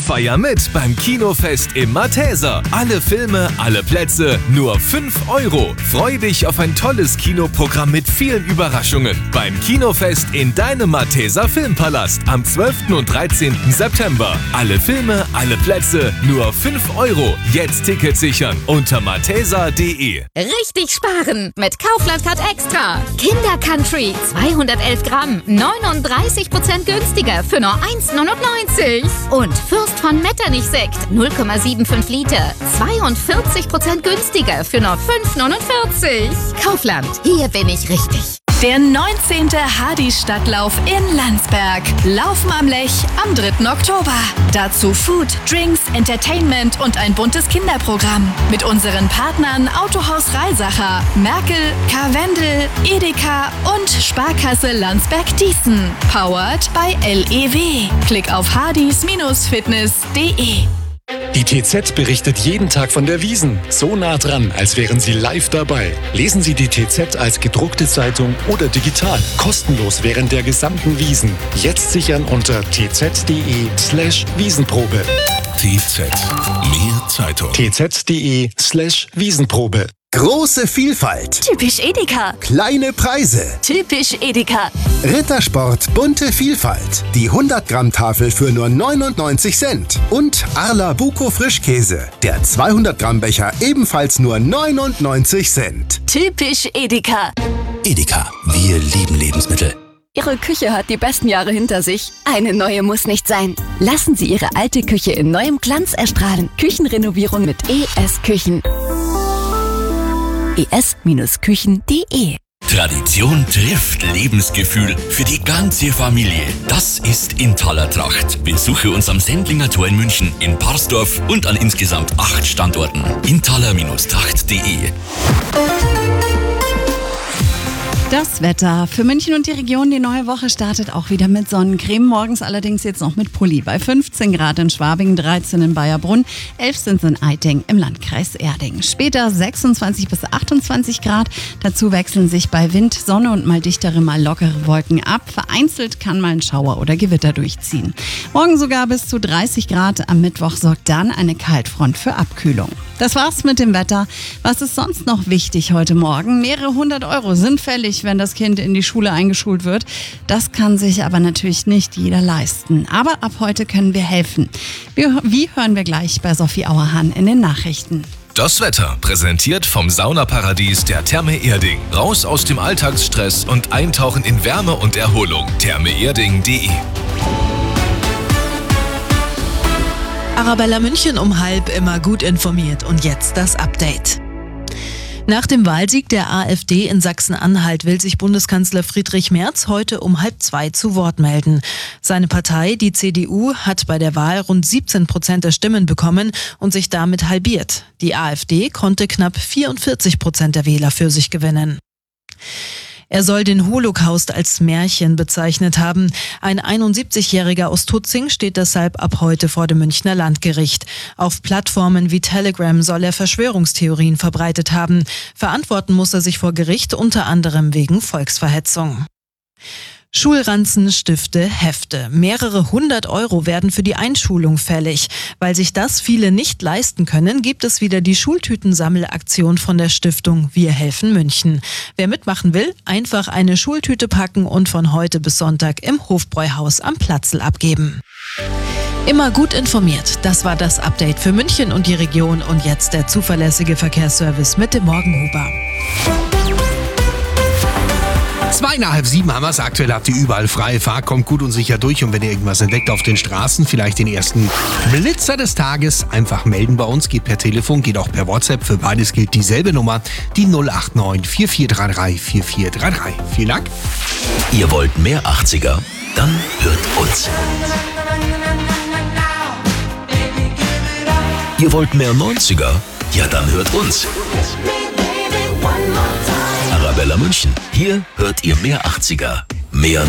Feier mit beim Kinofest im Malteser. Alle Filme, alle Plätze, nur 5 €. Freu dich auf ein tolles Kinoprogramm mit vielen Überraschungen. Beim Kinofest in deinem Malteser Filmpalast am 12. und 13. September. Alle Filme, alle Plätze, nur 5 €. Jetzt Tickets sichern unter malteser.de. Richtig sparen mit Kaufland Card Extra. Kinder Country 211 Gramm, 39% günstiger für nur 1,99. Und Fürst von Metternich Sekt 0,75 Liter, 42% günstiger für nur 5,49. Kaufland, hier bin ich richtig. Der 19. Hadi-Stadtlauf in Landsberg. Laufen am Lech am 3. Oktober. Dazu Food, Drinks, Entertainment und ein buntes Kinderprogramm. Mit unseren Partnern Autohaus Reisacher, Merkel, Karwendel, Edeka und Sparkasse Landsberg-Dießen. Powered by LEW. Klick auf hadis-fitness.de. Die TZ berichtet jeden Tag von der Wiesn. So nah dran, als wären Sie live dabei. Lesen Sie die TZ als gedruckte Zeitung oder digital. Kostenlos während der gesamten Wiesn. Jetzt sichern unter tz.de/Wiesenprobe. TZ. Mehr Zeitung. tz.de/Wiesenprobe. Große Vielfalt. Typisch Edeka. Kleine Preise. Typisch Edeka. Rittersport bunte Vielfalt. Die 100-Gramm-Tafel für nur 99 Cent. Und Arla Buko Frischkäse. Der 200-Gramm-Becher ebenfalls nur 99 Cent. Typisch Edeka. Edeka. Wir lieben Lebensmittel. Ihre Küche hat die besten Jahre hinter sich. Eine neue muss nicht sein. Lassen Sie Ihre alte Küche in neuem Glanz erstrahlen. Küchenrenovierung mit ES Küchen. es-küchen.de. Tradition trifft Lebensgefühl für die ganze Familie. Das ist Intaler Tracht. Besuche uns am Sendlinger Tor in München, in Parsdorf und an insgesamt 8 Standorten. Intaler-Tracht.de. Das Wetter für München und die Region. Die neue Woche startet auch wieder mit Sonnencreme. Morgens allerdings jetzt noch mit Pulli. Bei 15 Grad in Schwabing, 13 in Bayerbrunn, 11 sind es in Eiting im Landkreis Erding. Später 26 bis 28 Grad. Dazu wechseln sich bei Wind, Sonne und mal dichtere, mal lockere Wolken ab. Vereinzelt kann mal ein Schauer oder Gewitter durchziehen. Morgen sogar bis zu 30 Grad. Am Mittwoch sorgt dann eine Kaltfront für Abkühlung. Das war's mit dem Wetter. Was ist sonst noch wichtig heute Morgen? Mehrere 100 € sind fällig, wenn das Kind in die Schule eingeschult wird. Das kann sich aber natürlich nicht jeder leisten. Aber ab heute können wir helfen. Wie hören wir gleich bei Sophie Auerhahn in den Nachrichten. Das Wetter präsentiert vom Saunaparadies der Therme Erding. Raus aus dem Alltagsstress und eintauchen in Wärme und Erholung. thermeerding.de. Arabella München um 12:30 immer gut informiert. Und jetzt das Update. Nach dem Wahlsieg der AfD in Sachsen-Anhalt will sich Bundeskanzler Friedrich Merz heute um 13:30 zu Wort melden. Seine Partei, die CDU, hat bei der Wahl rund 17% der Stimmen bekommen und sich damit halbiert. Die AfD konnte knapp 44% der Wähler für sich gewinnen. Er soll den Holocaust als Märchen bezeichnet haben. Ein 71-Jähriger aus Tutzing steht deshalb ab heute vor dem Münchner Landgericht. Auf Plattformen wie Telegram soll er Verschwörungstheorien verbreitet haben. Verantworten muss er sich vor Gericht unter anderem wegen Volksverhetzung. Schulranzen, Stifte, Hefte. Mehrere 100 € werden für die Einschulung fällig. Weil sich das viele nicht leisten können, gibt es wieder die Schultütensammelaktion von der Stiftung Wir helfen München. Wer mitmachen will, einfach eine Schultüte packen und von heute bis Sonntag im Hofbräuhaus am Platzl abgeben. Immer gut informiert. Das war das Update für München und die Region. Und jetzt der zuverlässige Verkehrsservice mit dem Morgenhuber. 6:06 haben wir es. Aktuell habt ihr überall freie Fahrt, kommt gut und sicher durch. Und wenn ihr irgendwas entdeckt auf den Straßen, vielleicht den ersten Blitzer des Tages, einfach melden bei uns. Geht per Telefon, geht auch per WhatsApp. Für beides gilt dieselbe Nummer, die 089 4433 4433. Vielen Dank. Ihr wollt mehr 80er? Dann hört uns. Ihr wollt mehr 90er? Ja, dann hört uns. Arabella München. Hier hört ihr mehr 80er. Mehr